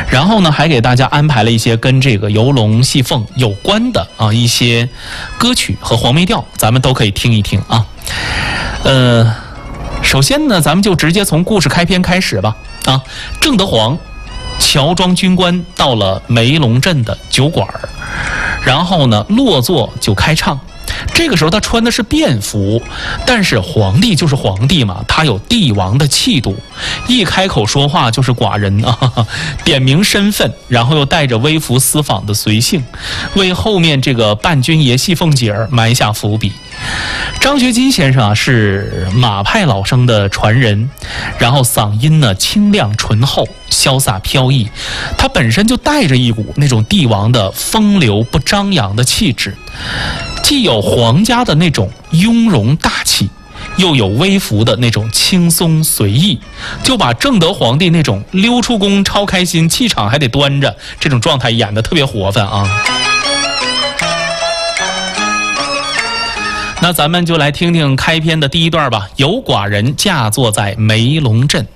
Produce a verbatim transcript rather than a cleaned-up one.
然后呢，还给大家安排了一些跟这个游龙戏凤有关的啊一些歌曲和黄梅调，咱们都可以听一听啊。呃，首先呢，咱们就直接从故事开篇开始吧。啊，郑德皇乔装军官到了梅龙镇的酒馆，然后呢落座就开唱。这个时候他穿的是便服，但是皇帝就是皇帝嘛，他有帝王的气度，一开口说话就是寡人啊，点明身份，然后又带着微服私访的随性，为后面这个伴君爷戏凤姐儿埋下伏笔。张学基先生啊是马派老生的传人，然后嗓音呢清亮醇厚，潇洒飘逸，他本身就带着一股那种帝王的风流不张扬的气质，既有皇家的那种雍容大气，又有微服的那种轻松随意，就把正德皇帝那种溜出宫超开心，气场还得端着这种状态演得特别活泛啊。那咱们就来听听开篇的第一段吧。有寡人驾坐在梅龙镇。